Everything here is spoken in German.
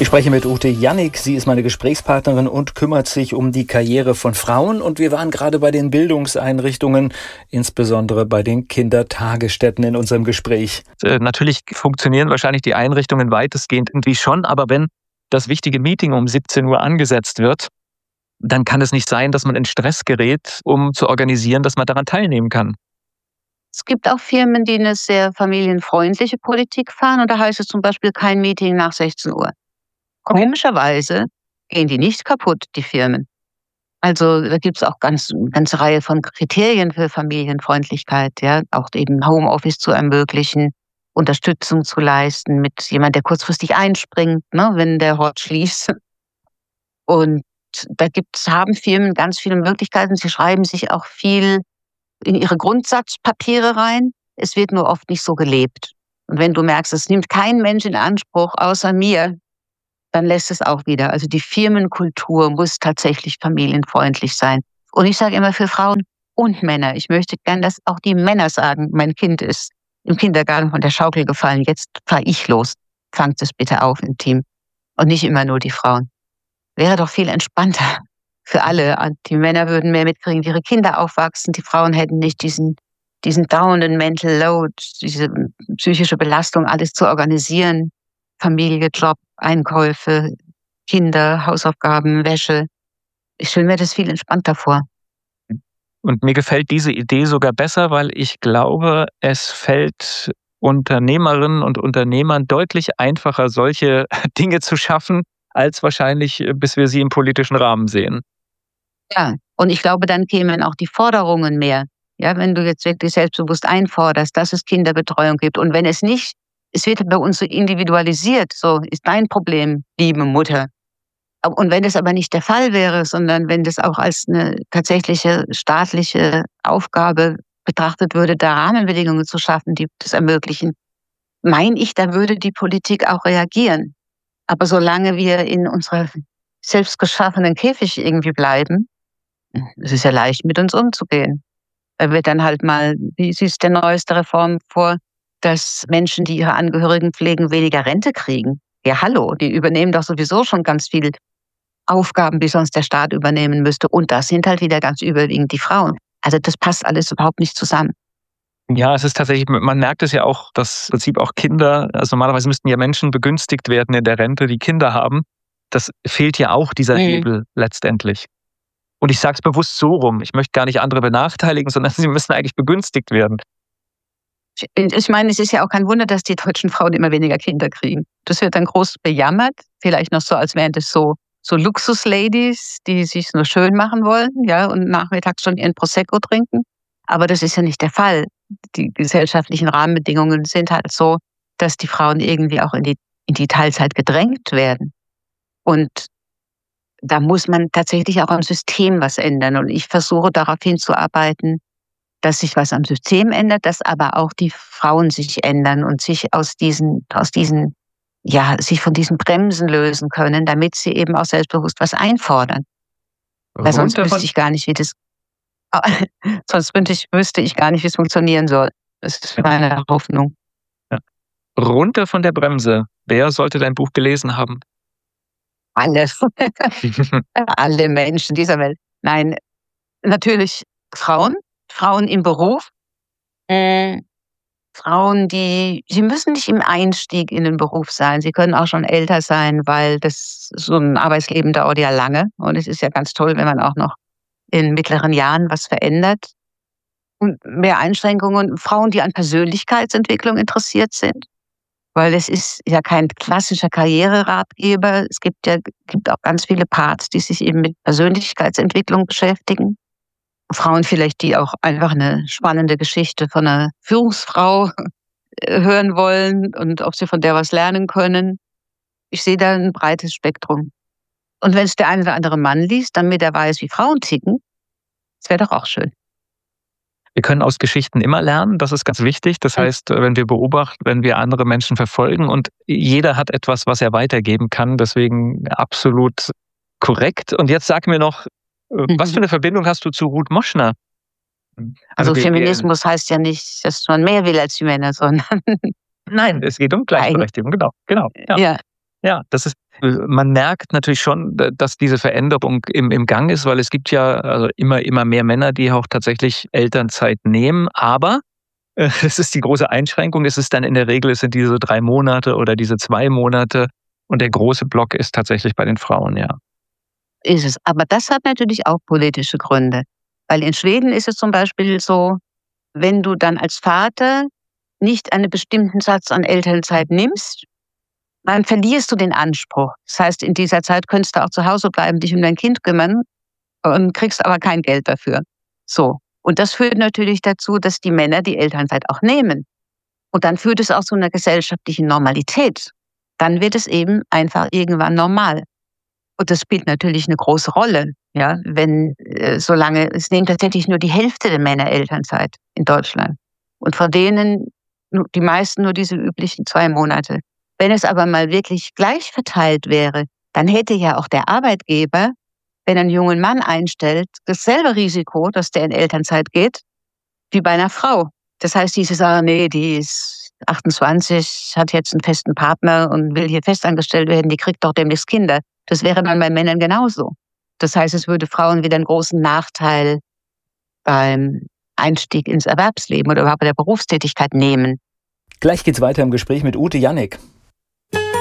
Ich spreche mit Ute Jannik. Sie ist meine Gesprächspartnerin und kümmert sich um die Karriere von Frauen. Und wir waren gerade bei den Bildungseinrichtungen, insbesondere bei den Kindertagesstätten in unserem Gespräch. Natürlich funktionieren wahrscheinlich die Einrichtungen weitestgehend irgendwie schon, aber wenn das wichtige Meeting um 17 Uhr angesetzt wird, dann kann es nicht sein, dass man in Stress gerät, um zu organisieren, dass man daran teilnehmen kann. Es gibt auch Firmen, die eine sehr familienfreundliche Politik fahren. Und da heißt es zum Beispiel kein Meeting nach 16 Uhr. Komischerweise gehen die nicht kaputt, die Firmen. Also da gibt es auch eine ganze Reihe von Kriterien für Familienfreundlichkeit, ja, auch eben Homeoffice zu ermöglichen, Unterstützung zu leisten mit jemand, der kurzfristig einspringt, ne, wenn der Hort schließt. Und haben Firmen ganz viele Möglichkeiten. Sie schreiben sich auch viel in ihre Grundsatzpapiere rein. Es wird nur oft nicht so gelebt. Und wenn du merkst, es nimmt kein Mensch in Anspruch außer mir, dann lässt es auch wieder. Also die Firmenkultur muss tatsächlich familienfreundlich sein. Und ich sage immer für Frauen und Männer. Ich möchte gern, dass auch die Männer sagen, mein Kind ist im Kindergarten von der Schaukel gefallen, jetzt fahre ich los. Fangt es bitte auf im Team. Und nicht immer nur die Frauen. Wäre doch viel entspannter für alle. Die Männer würden mehr mitkriegen, wie ihre Kinder aufwachsen. Die Frauen hätten nicht diesen dauernden Mental Load, diese psychische Belastung, alles zu organisieren. Familie, Job, Einkäufe, Kinder, Hausaufgaben, Wäsche. Ich stelle mir das viel entspannter vor. Und mir gefällt diese Idee sogar besser, weil ich glaube, es fällt Unternehmerinnen und Unternehmern deutlich einfacher, solche Dinge zu schaffen, als wahrscheinlich, bis wir sie im politischen Rahmen sehen. Ja, und ich glaube, dann kämen auch die Forderungen mehr. Ja, wenn du jetzt wirklich selbstbewusst einforderst, dass es Kinderbetreuung gibt. Und wenn es nicht, es wird bei uns so individualisiert, so ist dein Problem, liebe Mutter. Und wenn das aber nicht der Fall wäre, sondern wenn das auch als eine tatsächliche staatliche Aufgabe betrachtet würde, da Rahmenbedingungen zu schaffen, die das ermöglichen, meine ich, da würde die Politik auch reagieren. Aber solange wir in unserer selbst geschaffenen Käfig irgendwie bleiben, es ist ja leicht, mit uns umzugehen. Da wird dann halt mal, wie siehst du der neueste Reform vor, dass Menschen, die ihre Angehörigen pflegen, weniger Rente kriegen. Ja, hallo, die übernehmen doch sowieso schon ganz viele Aufgaben, die sonst der Staat übernehmen müsste. Und das sind halt wieder ganz überwiegend die Frauen. Also das passt alles überhaupt nicht zusammen. Ja, es ist tatsächlich, man merkt es ja auch, dass im Prinzip auch Kinder, also normalerweise müssten ja Menschen begünstigt werden in der Rente, die Kinder haben. Das fehlt ja auch, dieser Hebel letztendlich. Und ich sage es bewusst so rum, ich möchte gar nicht andere benachteiligen, sondern sie müssen eigentlich begünstigt werden. Ich meine, es ist ja auch kein Wunder, dass die deutschen Frauen immer weniger Kinder kriegen. Das wird dann groß bejammert, vielleicht noch so, als wären das so Luxusladies, die sich nur schön machen wollen, ja, und nachmittags schon ihren Prosecco trinken. Aber das ist ja nicht der Fall. Die gesellschaftlichen Rahmenbedingungen sind halt so, dass die Frauen irgendwie auch in die Teilzeit gedrängt werden. Und da muss man tatsächlich auch am System was ändern. Und ich versuche darauf hinzuarbeiten, dass sich was am System ändert, dass aber auch die Frauen sich ändern und sich sich von diesen Bremsen lösen können, damit sie eben auch selbstbewusst was einfordern. Weil sonst wüsste ich gar nicht, wie das wüsste ich gar nicht, wie es funktionieren soll. Das ist meine Hoffnung. Ja. Runter von der Bremse. Wer sollte dein Buch gelesen haben? Alle. Alle Menschen dieser Welt. Nein, natürlich Frauen im Beruf. Frauen, sie müssen nicht im Einstieg in den Beruf sein. Sie können auch schon älter sein, weil so ein Arbeitsleben dauert ja lange. Und es ist ja ganz toll, wenn man auch noch in mittleren Jahren was verändert. Und mehr Einschränkungen. Frauen, die an Persönlichkeitsentwicklung interessiert sind. Weil es ist ja kein klassischer Karriereratgeber. Es gibt auch ganz viele Parts, die sich eben mit Persönlichkeitsentwicklung beschäftigen. Frauen vielleicht, die auch einfach eine spannende Geschichte von einer Führungsfrau hören wollen und ob sie von der was lernen können. Ich sehe da ein breites Spektrum. Und wenn es der eine oder andere Mann liest, damit er weiß, wie Frauen ticken, das wäre doch auch schön. Wir können aus Geschichten immer lernen, das ist ganz wichtig. Das heißt, wenn wir beobachten, wenn wir andere Menschen verfolgen und jeder hat etwas, was er weitergeben kann, deswegen absolut korrekt. Und jetzt sag mir noch, was für eine Verbindung hast du zu Ruth Moschner? Also Feminismus heißt ja nicht, dass man mehr will als die Männer, sondern... Nein, es geht um Gleichberechtigung, genau. Ja. Ja, das ist Man merkt natürlich schon, dass diese Veränderung im Gang ist, weil es gibt ja also immer mehr Männer, die auch tatsächlich Elternzeit nehmen. Aber es ist die große Einschränkung. Es ist dann in der Regel, es sind diese 3 Monate oder diese 2 Monate. Und der große Block ist tatsächlich bei den Frauen, ja. Ist es. Aber das hat natürlich auch politische Gründe. Weil in Schweden ist es zum Beispiel so, wenn du dann als Vater nicht einen bestimmten Satz an Elternzeit nimmst, dann verlierst du den Anspruch. Das heißt, in dieser Zeit könntest du auch zu Hause bleiben, dich um dein Kind kümmern und kriegst aber kein Geld dafür. So. Und das führt natürlich dazu, dass die Männer die Elternzeit auch nehmen. Und dann führt es auch zu einer gesellschaftlichen Normalität. Dann wird es eben einfach irgendwann normal. Und das spielt natürlich eine große Rolle, ja, wenn solange es nehmen tatsächlich nur die Hälfte der Männer Elternzeit in Deutschland und von denen die meisten nur diese üblichen 2 Monate. Wenn es aber mal wirklich gleich verteilt wäre, dann hätte ja auch der Arbeitgeber, wenn er einen jungen Mann einstellt, dasselbe Risiko, dass der in Elternzeit geht, wie bei einer Frau. Das heißt, diese sagen, nee, die ist 28, hat jetzt einen festen Partner und will hier festangestellt werden, die kriegt doch demnächst Kinder. Das wäre dann bei Männern genauso. Das heißt, es würde Frauen wieder einen großen Nachteil beim Einstieg ins Erwerbsleben oder überhaupt bei der Berufstätigkeit nehmen. Gleich geht's weiter im Gespräch mit Ute Jannik.